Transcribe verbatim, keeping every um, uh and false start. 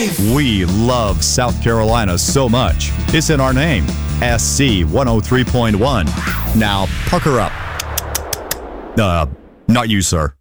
life. We love South Carolina so much. It's in our name. S C one oh three point one. Now, pucker up. Uh, not you, sir.